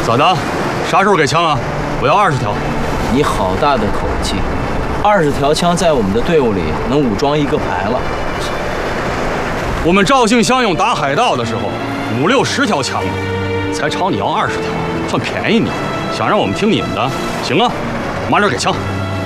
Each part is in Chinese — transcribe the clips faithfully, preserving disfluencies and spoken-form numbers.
咋的？啥时候给枪啊？我要二十条。 你好大的口气！二十条枪在我们的队伍里能武装一个排了。 我们赵姓乡勇打海盗的时候，五六十条枪呢，才朝你要二十条，算便宜你。想让我们听你们的？行啊，马上给枪。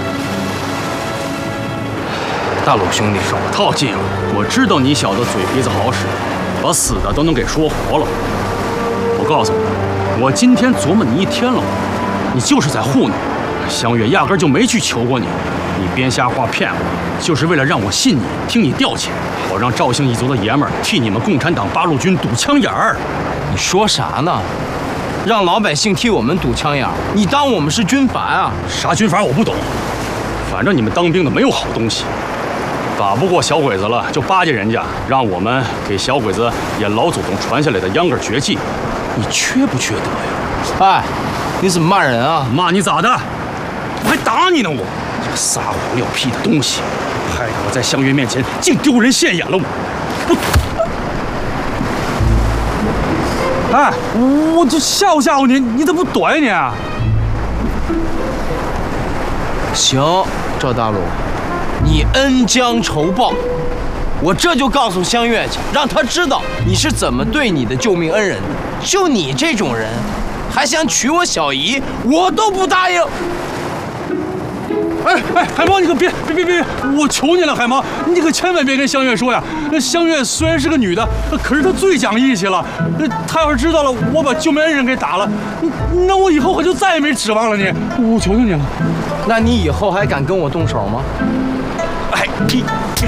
大鲁兄弟， 少套近乎！我知道你小子嘴皮子好使，把死的都能给说活了。我告诉你，我今天琢磨你一天了，你就是在糊弄。香月压根就没去求过你，你编瞎话骗我，就是为了让我信你，听你调遣，好让赵姓一族的爷们儿替你们共产党八路军堵枪眼儿。 你说啥呢？让老百姓替我们堵枪眼儿？你当我们是军阀啊？ 啥军阀我不懂，反正你们当兵的没有好东西。打不过小鬼子了，就巴结人家，让我们给小鬼子演老祖宗传下来的秧歌绝技，你缺不缺德呀？ 哎，你怎么骂人啊？ 骂你咋的？我还打你呢！我这个撒谎撂屁的东西，害得我在香月面前竟丢人现眼了！我，我，哎，我就吓唬吓唬你，你怎么不躲呀你？ 行，赵大鲁。你恩将仇报，我这就告诉香月去，让他知道你是怎么对你的救命恩人的。就你这种人，还想娶我小姨，我都不答应。 哎哎，海猫，你可别别别别！我求你了，海猫，你可千万别跟香月说呀。那香月虽然是个女的，可是她最讲义气了。她要是知道了我把救命恩人给打了，那我以后可就再也没指望了你。我求求你了。 那你以后还敢跟我动手吗？ 哎，你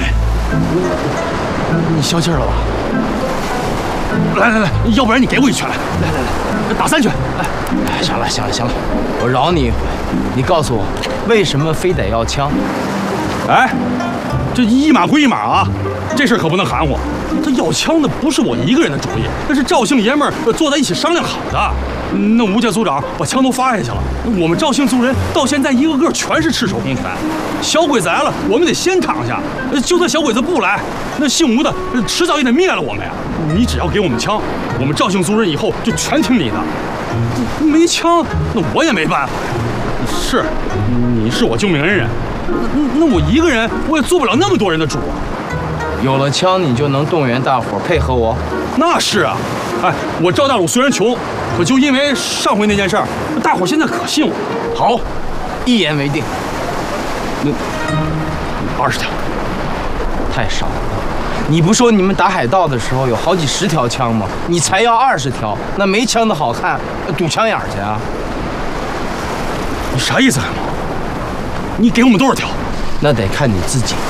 你消气了吧？来来来，要不然你给我一拳来，来来来，打三拳。来， 哎，行了行了行了，我饶你一回。你告诉我，为什么非得要枪？ 哎，这一码归一码啊，这事可不能含糊。他要枪的不是我一个人的主意，那是赵姓爷们儿坐在一起商量好的。那吴家族长把枪都发下去了，我们赵姓族人到现在一个个全是赤手空拳。小鬼子来了，我们得先扛下。就算小鬼子不来，那姓吴的迟早也得灭了我们呀。你只要给我们枪，我们赵姓族人以后就全听你的。没枪，那我也没办法呀。是，你是我救命恩人，那那我一个人我也做不了那么多人的主啊。 有了枪，你就能动员大伙配合我。 那是啊，哎，我赵大鲁虽然穷，可就因为上回那件事儿，大伙现在可信我。 好，一言为定。 那二十条太少了。你不说你们打海盗的时候有好几十条枪吗？你才要二十条，那没枪的好看，堵枪眼去啊！ 你啥意思，海猫？你给我们多少条？ 那得看你自己。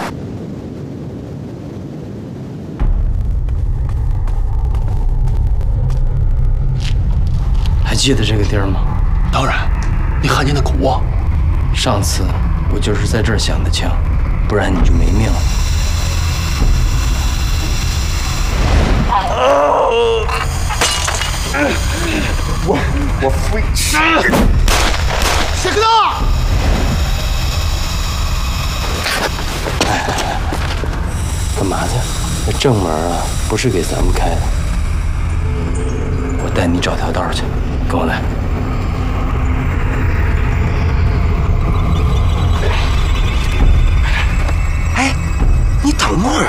还记得这个地儿吗？ 当然，你看见那狗窝。 上次我就是在这儿响的枪，不然你就没命了。 我我非吃！谢克大！ 干嘛去？那正门啊，不是给咱们开的。我带你找条道去，跟我来。 哎，你等会儿。